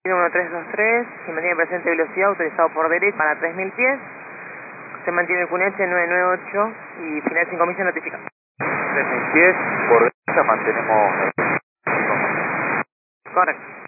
1323, se mantiene presente velocidad, autorizado por derecha para 3000 pies. Se mantiene el QNH 998 y final 5000 se notifica. 3000 pies, por derecha mantenemos... Correcto.